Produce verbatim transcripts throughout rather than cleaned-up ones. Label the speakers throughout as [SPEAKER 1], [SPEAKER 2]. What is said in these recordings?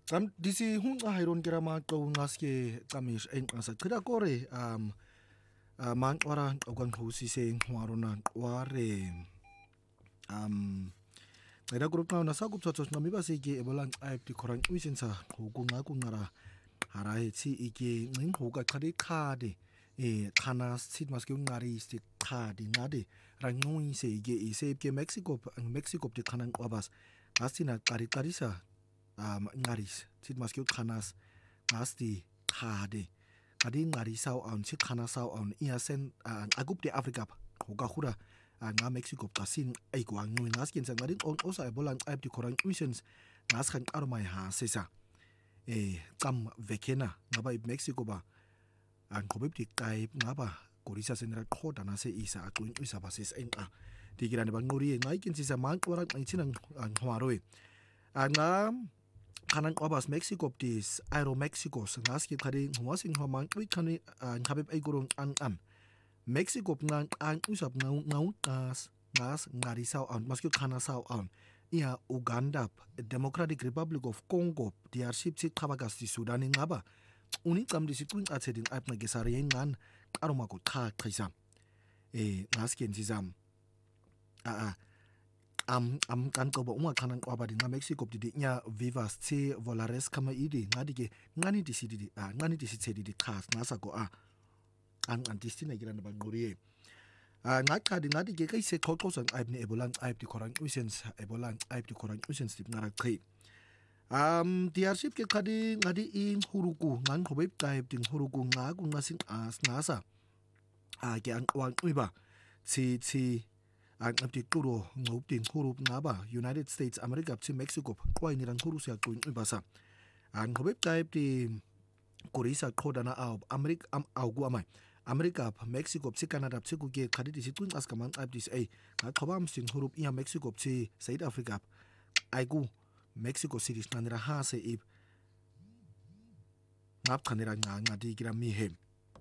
[SPEAKER 1] Am disi hunca hayron kirama qaw ngaske qamish en qasa qida kore um man wara qwan khosi se ngwarona ware um qida group na sa gup tsotso ngami ba se ke ebolang app di khorang uisensa kunga kungara hara ethi ike nginghuka qhadi qhade e khana sit maske ngari sti qhadi ngade rangui se ike ise ke Mexico Mexico di khana qwabas asina qari qarisa um ngaris sit maske khanas ngasti qhade qadi ngari saw on sit khana saw on iasen agup de Africa khoga khura nga Mexico qasin ay kwang ngui ngaskin sa ngadi on osa ebolang app di khorang uisens ngas khan armai ha sesa e qam vekena ngaba Mexico ba ang khobib di kai ngaba korisa senra khoda na se isa aqwin isa basis enqa digirane bangori ngai kin sisa mang orang ngithinang ngwaroi anga kanan obas Mexico dis Aero Mexico ngaski khari ngwasing homang twi khani ngabib ay gurung an an Mexico ngang ang usap ngau ngau kas ngas ngari saw on maski khana saw on ia Uganda Democratic Republic of Congo D R C sit khabagas di Sudan ngaba uni qamdi siqwin athedin apna gesari ngan qaroma ko kha qisa e ngaski nzizam a a am am kan qoba uma khanan qoba di Mexico di nya vivas ti volares kama idi ngadi ke ngani di sididi a ngani di sitsedi di khas ngasa ko a an antistina girana bangoriye a ngaqadi ngadi ke kayise xoxosa ayibni ebolang ayib di khorang uisens ebolang ayib di khorang uisens di ngara qhi um D R C ke qadi ngadi in huruku ngan khobe ayib di huruku ngaku ngasin as ngasa a ke an qwang uiba si si ang abdi turo ngob din hurup ngaba United States America ti Mexico kwai ni rang hurus ya kuin ibasa ang khobe type di korisa khoda na au America am augu amai America Mexico ti Canada ti ku ke khadi di situn as kaman abdi ai nga khobam sin hurup ia Mexico ti South Africa aigu Mexico City nanira ha se ib ngap khanira nga ngadi gira mi hem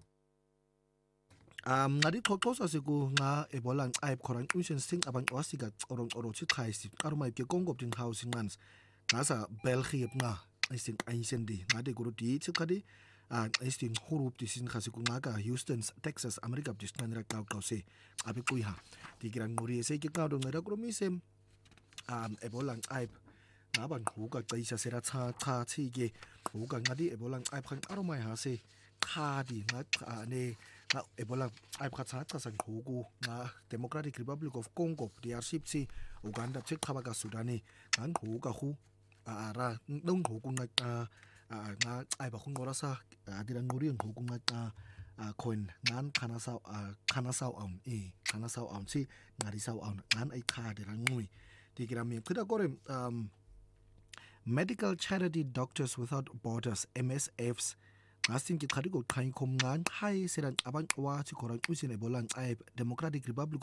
[SPEAKER 1] Um ngadi thokosa siku nga ebolang app khorang uisen sing abang wasika orong oro chi thaisi karumai ke kongop din housing mans ngasa belgium nga isin aisen di ngade guru di chi khadi a isin hurup di sin khasiku ngaga Houston Texas America dis nanira kaw kaw se abi kuiha di girang muri se ke kaw do ngada guru misem um ebolang app ngaban huka qaisa sera cha cha chi ge huka ngadi ebolang app khang aromai ha se khadi nga ne na ebola ay khatsa tsa ngoku nga Democratic Republic of Congo D R C si Uganda che khabaga Sudani ngan ngoka hu ara nong ngoku nga nga ay ba khungora sa adirang ngori ngoku nga coin ngan khana sa khana sa on e khana sa on si ngari sa on ngan ay khade rang ngui digram khida gore um Medical Charity Doctors Without Borders M S Fs Astin ki khari ko khain khom ngan khai seran abang wa chi khorang usin ebolang ai Democratic Republic